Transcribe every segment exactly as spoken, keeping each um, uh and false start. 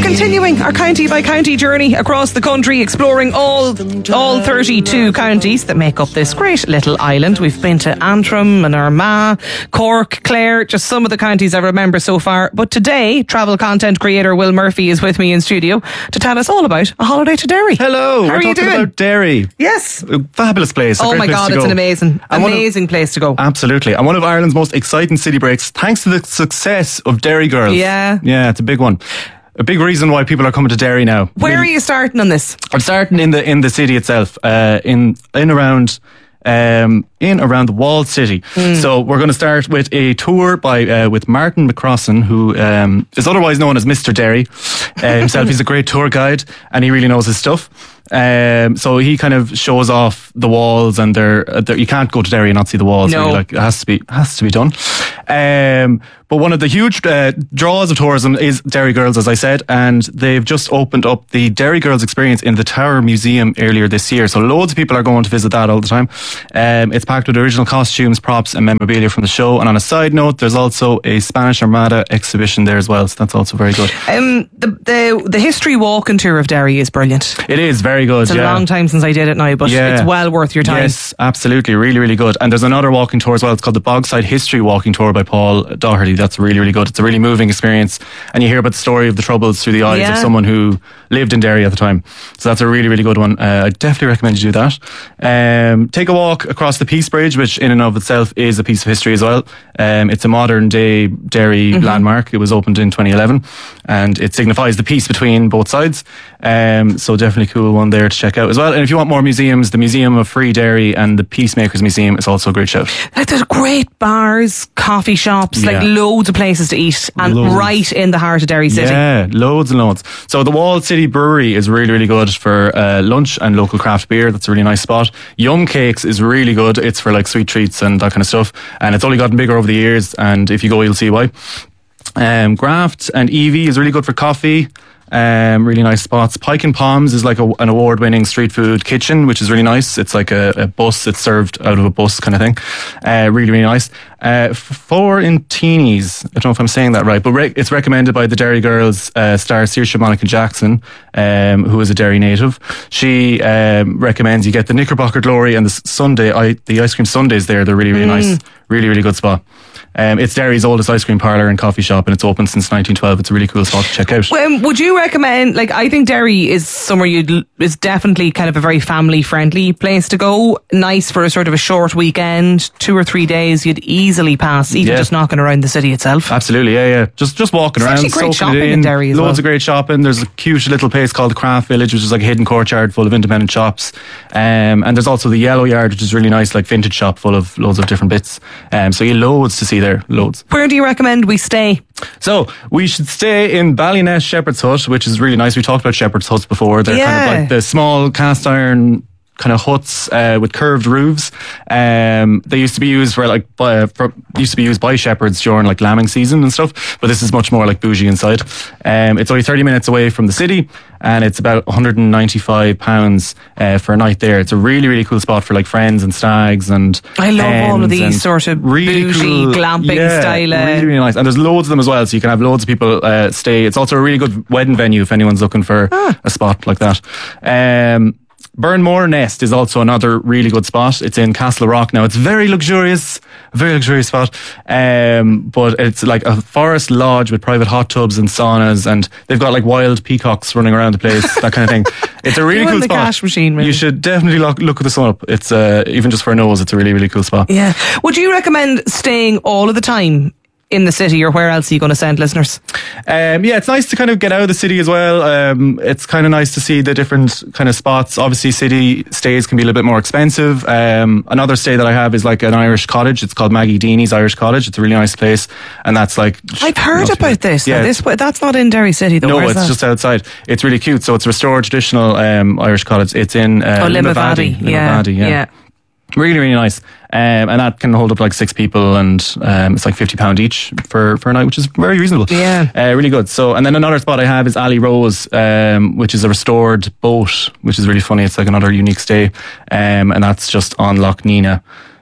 continuing our county by county journey across the country, exploring all all thirty-two counties that make up this great little island. We've been to Antrim and Armagh, Cork, Clare, just some of the counties I remember so far. But today, travel content creator Will Murphy is with me in studio to tell us all about a holiday to Derry. Hello, How we're are you talking doing? about Derry. Yes. A fabulous place. A Oh great my place God, to it's go. an amazing, And one of- amazing place to go. Absolutely. And one of Ireland's most exciting city breaks, thanks to the success of Derry Girls. Yeah. Yeah, it's a big one. A big reason why people are coming to Derry now. Where I are mean, you starting on this? I'm starting in the in the city itself, uh, in in around um, in around the walled city. Mm. So we're going to start with a tour by uh, with Martin McCrossan, who um, is otherwise known as Mister Derry uh, himself. He's a great tour guide, and he really knows his stuff. Um, so he kind of shows off the walls, and they're, they're you can't go to Derry and not see the walls. No. Really, like it has to be has to be done. Um, but one of the huge uh, draws of tourism is Derry Girls, as I said, and they've just opened up the Derry Girls experience in the Tower Museum earlier this year. So loads of people are going to visit that all the time. Um, it's packed with original costumes, props, and memorabilia from the show. And on a side note, there's also a Spanish Armada exhibition there as well. So that's also very good. Um, the the the history walking tour of Derry is brilliant. It is very good. It's a yeah. long time since I did it now, but Yeah. it's well worth your time. Yes, absolutely. Really, really good. And there's another walking tour as well. It's called the Bogside History Walking Tour by Paul Doherty. That's really, really good. It's a really moving experience. And you hear about the story of the Troubles through the eyes Yeah. of someone who lived in Derry at the time. So that's a really, really good one. Uh, I definitely recommend you do that. Um, take a walk across the Peace Bridge, which in and of itself is a piece of history as well. Um, it's a modern day Derry Mm-hmm. landmark. It was opened in twenty eleven and it signifies the peace between both sides. Um, so definitely cool one there to check out as well. And if you want more museums, the Museum of Free Derry and the Peacemakers Museum is also a great shout. Like there's great bars, coffee shops, like Yeah. loads of places to eat, and Loads. right in the heart of Derry City. Yeah, loads and loads. So the Walled City Brewery is really, really good for uh, lunch and local craft beer. That's a really nice spot. Yum Cakes is really good. It's for like sweet treats and that kind of stuff. And it's only gotten bigger over the years. And if you go, you'll see why. Um, Graft and Evie is really good for coffee. Um, really nice spots. Pike and Palms is like a, an award-winning street food kitchen, which is really nice. It's like a, a bus. It's served out of a bus kind of thing. Uh, really, really nice. Uh, Four Intinis. I don't know if I'm saying that right, but re- it's recommended by the Derry Girls uh, star Saoirse Monica Jackson, um, who is a Derry native. She um, recommends you get the Knickerbocker Glory and the Sunday, I, the ice cream sundaes there. They're really, really Mm. nice. Really, really good spot. Um, it's Derry's oldest ice cream parlour and coffee shop, and it's open since nineteen twelve. It's a really cool spot to check out. Um, would you recommend, like, I think Derry is somewhere you'd, is definitely kind of a very family friendly place to go. Nice for a sort of a short weekend, two or three days you'd easily pass, even Yeah. just knocking around the city itself. Absolutely, yeah, yeah. Just just walking There's around, actually great soaking it shopping in Derry as Loads well. of great shopping. There's a cute little place called the Craft Village, which is like a hidden courtyard full of independent shops. Um, and there's also the Yellow Yard, which is really nice, like vintage shop full of loads of different bits. Um, so you loads to see there, loads. Where do you recommend we stay? So we should stay in Ballyness Shepherd's Hut, which is really nice. We talked about Shepherd's Huts before. They're kind Yeah. of like the small cast iron kind of huts uh, with curved roofs. Um, they used to be used for like by, for, used to be used by shepherds during like lambing season and stuff. But this is much more like bougie inside. Um, it's only thirty minutes away from the city, and it's about one hundred ninety-five pounds uh, for a night there. It's a really, really cool spot for like friends and stags and I love all of hens these and sort of really bougie, cool, glamping yeah, style, uh, Really, really nice. And there's loads of them as well, so you can have loads of people uh, stay. It's also a really good wedding venue if anyone's looking for Ah. a spot like that. Um, Burnmore Nest is also another really good spot. It's in Castle Rock now. It's very luxurious, very luxurious spot. Um, but it's like a forest lodge with private hot tubs and saunas, and they've got like wild peacocks running around the place, that kind of thing. It's a really You cool and the spot. cash machine, really. You should definitely look, look this one up. It's uh, even just for a nose, it's a really, really cool spot. Yeah. Would you recommend staying all of the time in the city, or where else are you going to send listeners? Um, yeah, it's nice to kind of get out of the city as well. Um, it's kind of nice to see the different kind of spots. Obviously, city stays can be a little bit more expensive. Um, another stay that I have is like an Irish cottage. It's called Maggie Deeney's Irish Cottage. It's a really nice place, and that's like I've heard not too about bad. this. Yeah, Now, this that's not in Derry City though. no, Where's it's that? just outside. It's really cute. So it's restored traditional um, Irish cottage. It's in uh, oh, Limavady. Limavady. Yeah. Limavady, yeah. yeah. Really, really nice. Um, and that can hold up like six people, and um, it's like fifty pounds each for, for a night, which is very reasonable. Yeah. Uh, really good. So, and then another spot I have is Ali Rose, um, which is a restored boat, which is really funny. It's like another unique stay. Um, and that's just on Lough Nina.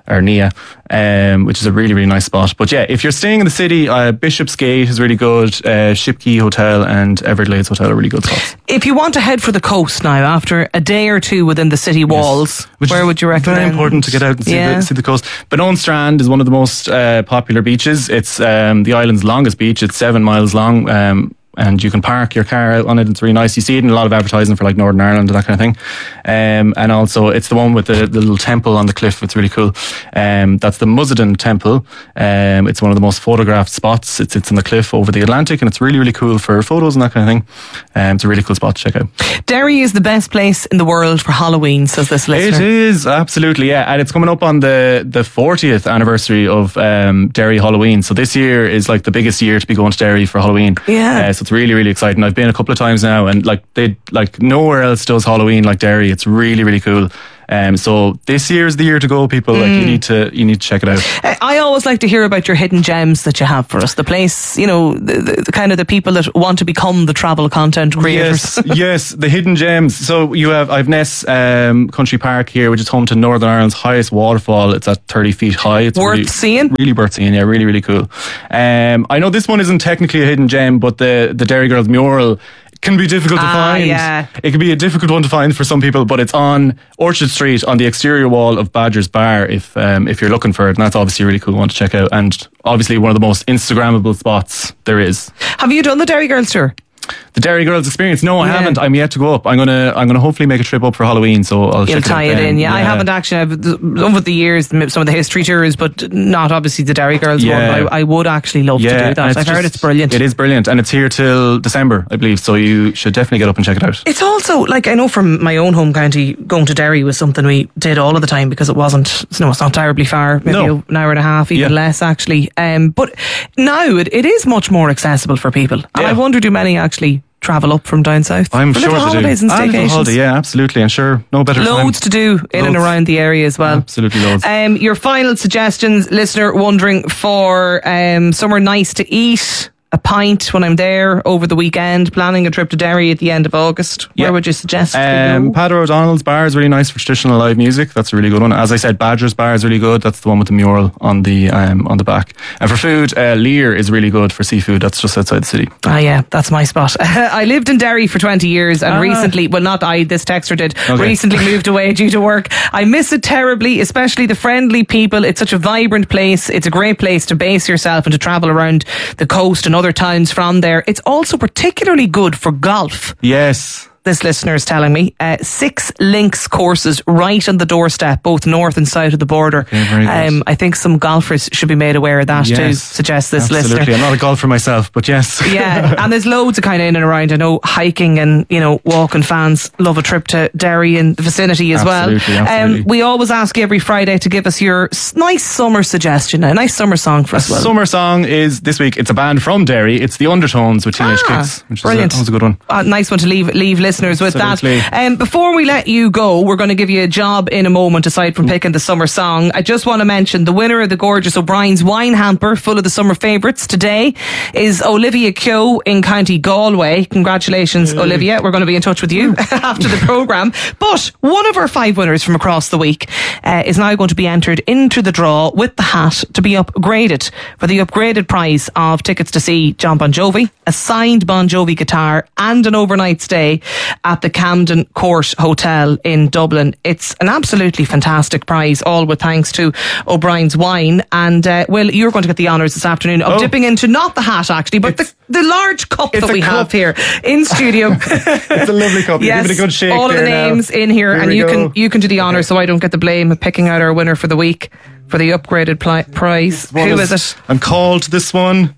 or Nia, um, which is a really, really nice spot. But yeah, if you're staying in the city, uh, Bishopsgate is really good, uh, Shipquay Hotel and Everglades Hotel are really good spots. If you want to head for the coast now, after a day or two within the city walls, yes. Which where would you recommend? Very important to get out and see, yeah. the, see the coast. Benone Strand is one of the most uh, popular beaches. It's um, the island's longest beach. It's seven miles long. Um, and you can park your car out on it. It's really nice. You see it in a lot of advertising for like Northern Ireland and that kind of thing. Um, and also it's the one with the, the little temple on the cliff. It's really cool. Um, that's the Muzaddin Temple. Um, it's one of the most photographed spots. It's it's on the cliff over the Atlantic, and it's really, really cool for photos and that kind of thing. Um, it's a really cool spot to check out. Derry is the best place in the world for Halloween, says this listener. It is, absolutely, yeah. And it's coming up on the, the fortieth anniversary of um, Derry Halloween. So this year is like the biggest year to be going to Derry for Halloween. Yeah. Uh, so it's really, really exciting. I've been a couple of times now, and like they like nowhere else does Halloween like Derry. It's really, really cool. Um, so this year is the year to go, people. Like mm. you need to, you need to check it out. I always like to hear about your hidden gems that you have for us. The place, you know, the, the, the kind of the people that want to become the travel content creators. Yes, yes, the hidden gems. So you have, I've Ness um, Country Park here, which is home to Northern Ireland's highest waterfall. It's at thirty feet high. It's worth really, seeing. Really worth seeing. Yeah, really, really cool. Um, I know this one isn't technically a hidden gem, but the the Derry Girls mural can be difficult to ah, find. Yeah. It can be a difficult one to find for some people, but it's on Orchard Street on the exterior wall of Badger's Bar if um, if you're looking for it, and that's obviously a really cool one to check out, and obviously one of the most Instagrammable spots there is. Have you done the Derry Girls tour? The Derry Girls experience? No, I yeah. haven't. I'm yet to go up. I'm gonna, I'm gonna hopefully make a trip up for Halloween. So I'll You'll check tie it, it in. Yeah, yeah, I haven't actually. I've over the years some of the history tours, but not obviously the Derry Girls yeah. one. I, I would actually love yeah, to do that. I've just, heard it's brilliant. It is brilliant, and it's here till December, I believe. So you should definitely get up and check it out. It's also like I know from my own home county, going to Derry was something we did all of the time because it wasn't. No, it's not terribly far. Maybe no. an hour and a half, even yeah. less actually. Um, but now it, it is much more accessible for people, and yeah. I wonder do many actually travel up from down south? I'm for sure little to holidays do. and staycations. Holiday, yeah, absolutely, and sure, no better loads time. to do in loads. and around the area as well. Absolutely loads. Um, your final suggestions, listener wondering for um, somewhere nice to eat. A pint when I'm there over the weekend, planning a trip to Derry at the end of August. Where yeah. would you suggest? Um, Padder O'Donnell's bar is really nice for traditional live music. That's a really good one. As I said, Badger's bar is really good. That's the one with the mural on the um, on the back. And for food, uh, Lear is really good for seafood. That's just outside the city. Ah, yeah, that's my spot. I lived in Derry for twenty years and ah. recently, well, not I, this texter did, okay. recently moved away due to work. I miss it terribly, especially the friendly people. It's such a vibrant place. It's a great place to base yourself and to travel around the coast and other towns from there. It's also particularly good for golf. Yes. This listener is telling me uh, six links courses right on the doorstep, both north and south of the border. Okay, very good. Um, I think some golfers should be made aware of that yes, too, suggests this absolutely. listener. I'm not a golfer myself, but yes. Yeah, and there's loads of kind of in and around. I know hiking and, you know, walking fans love a trip to Derry and the vicinity as absolutely, well. Absolutely. Um, we always ask you every Friday to give us your nice summer suggestion, a nice summer song for a us. Well. Summer song is this week. It's a band from Derry. It's the Undertones with Teenage ah, Kicks, which brilliant. Is a, that was a good one. Uh, nice one to leave leave listeners with absolutely. that. Um, before we let you go, we're going to give you a job in a moment aside from picking the summer song. I just want to mention the winner of the gorgeous O'Brien's wine hamper full of the summer favourites today is Olivia Keogh in County Galway. Congratulations, mm. Olivia. We're going to be in touch with you after the programme. But one of our five winners from across the week uh, is now going to be entered into the draw with the hat to be upgraded for the upgraded prize of tickets to see John Bon Jovi, a signed Bon Jovi guitar and an overnight stay at the Camden Court Hotel in Dublin. It's an absolutely fantastic prize, all with thanks to O'Brien's Wine. And uh, Will, you're going to get the honours this afternoon of oh. dipping into not the hat actually, but the, the large cup that we cup. have here in studio. It's a lovely cup. Yes, give it a good shake. all of the names now. in here, here and you go. can you can do the honours, okay. so I don't get the blame of picking out our winner for the week for the upgraded pli- prize. Who is, is it? I'm called this one.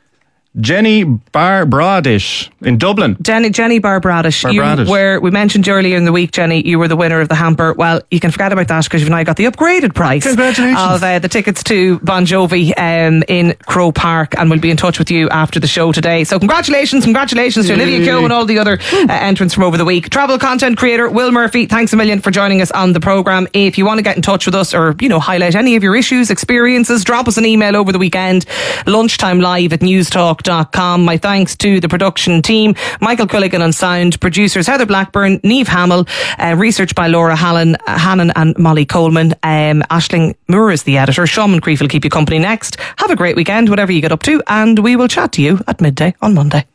Jenny Barbradish in Dublin. Jenny Jenny Barbradish. Barbradish. You were, we mentioned you earlier in the week, Jenny, you were the winner of the hamper. Well, you can forget about that because you've now got the upgraded price. Congratulations. Of uh, the tickets to Bon Jovi um, in Crow Park, and we'll be in touch with you after the show today. So congratulations, congratulations to Olivia Keogh and all the other uh, entrants from over the week. Travel content creator Will Murphy, thanks a million for joining us on the programme. If you want to get in touch with us or, you know, highlight any of your issues, experiences, drop us an email over the weekend, lunchtime live at newstalk rock dot com. My thanks to the production team, Michael Quilligan on sound, producers Heather Blackburn, Niamh Hamill, uh, research by Laura Hallen, Hannon and Molly Coleman. Um, Aisling Moore is the editor. Sean Moncrief will keep you company next. Have a great weekend, whatever you get up to, and we will chat to you at midday on Monday.